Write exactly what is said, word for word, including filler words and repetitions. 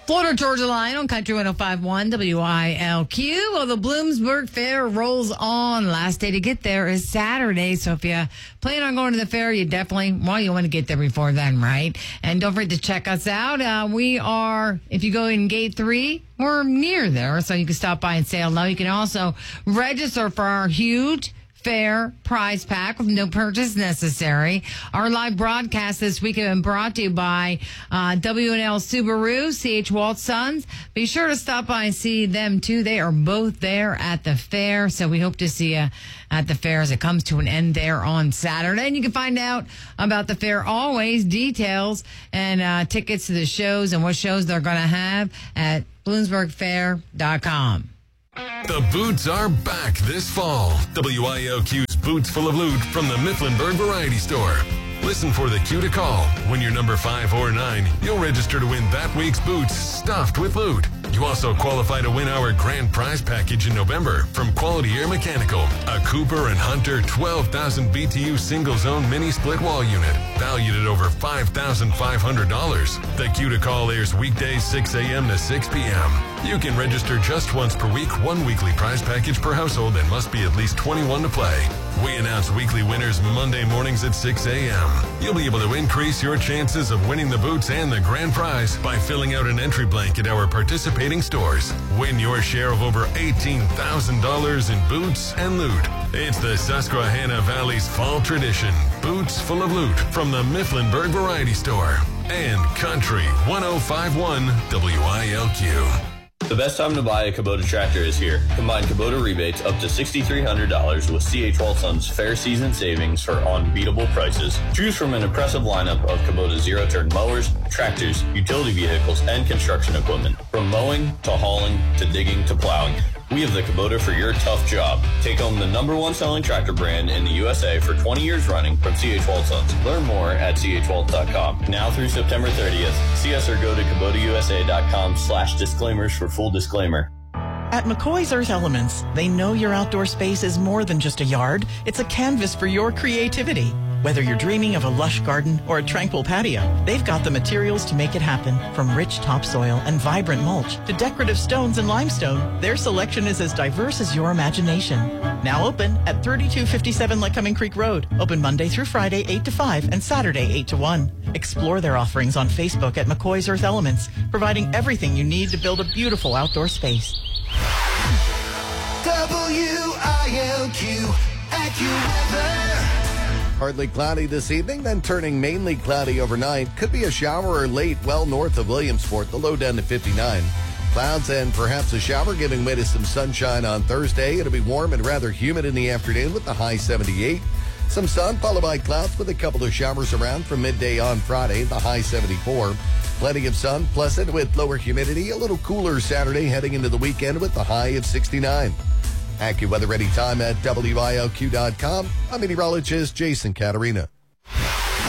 Florida Georgia Line on Country one oh five point one W I L Q. Well, the Bloomsburg Fair rolls on. Last day to get there is Saturday. So if you plan on going to the fair, you definitely, well, you want to get there before then, right? And don't forget to check us out. Uh, we are, if you go in gate three, we're near there. So you can stop by and say hello. You can also register for our huge fair prize pack with no purchase necessary. Our live broadcast this week has been brought to you by uh, W and L Subaru, C H Waltz Sons. Be sure to stop by and see them too. They are both there at the fair, so we hope to see you at the fair as it comes to an end there on Saturday. And you can find out about the fair always, details and uh, tickets to the shows and what shows they're going to have at bloomsburg fair dot com. The Boots are back this fall. W I L Q's Boots Full of Loot from the Mifflinburg Variety Store. Listen for the cue to call. When you're number five or nine, you'll register to win that week's boots stuffed with loot. You also qualify to win our grand prize package in November from Quality Air Mechanical, a Cooper and Hunter twelve thousand B T U single-zone mini-split wall unit, valued at over five thousand five hundred dollars. The cue to call airs weekdays six a.m. to six p.m. You can register just once per week, one weekly prize package per household, and must be at least twenty-one to play. We announce weekly winners Monday mornings at six a.m. You'll be able to increase your chances of winning the boots and the grand prize by filling out an entry blank at our participating stores. Win your share of over eighteen thousand dollars in boots and loot. It's the Susquehanna Valley's fall tradition. Boots Full of Loot from the Mifflinburg Variety Store. And Country one oh five point one W I L Q. The best time to buy a Kubota tractor is here. Combine Kubota rebates up to six thousand three hundred dollars with C H Waltz Sons fair season savings for unbeatable prices. Choose from an impressive lineup of Kubota zero-turn mowers, tractors, utility vehicles, and construction equipment. From mowing to hauling to digging to plowing, we have the Kubota for your tough job. Take home the number one selling tractor brand in the U S A for twenty years running from C H Waltz Sons. Learn more at C H waltz dot com. Now through September thirtieth, see us or go to Kubota U S A dot com slash disclaimers for full disclaimer. At McCoy's Earth Elements, they know your outdoor space is more than just a yard. It's a canvas for your creativity. Whether you're dreaming of a lush garden or a tranquil patio, they've got the materials to make it happen. From rich topsoil and vibrant mulch to decorative stones and limestone, their selection is as diverse as your imagination. Now open at thirty-two fifty-seven Lycoming Creek Road. Open Monday through Friday, eight to five, and Saturday, eight to one. Explore their offerings on Facebook at McCoy's Earth Elements, providing everything you need to build a beautiful outdoor space. W I L Q AccuWeather. Partly cloudy this evening, then turning mainly cloudy overnight. Could be a shower or late well north of Williamsport, the low down to fifty-nine. Clouds and perhaps a shower giving way to some sunshine on Thursday. It'll be warm and rather humid in the afternoon with the high seventy-eight. Some sun followed by clouds with a couple of showers around from midday on Friday, the high seventy-four. Plenty of sun, pleasant with lower humidity. A little cooler Saturday heading into the weekend with the high of sixty-nine. AccuWeather anytime at W I L Q dot com. I'm meteorologist Jason Caterina.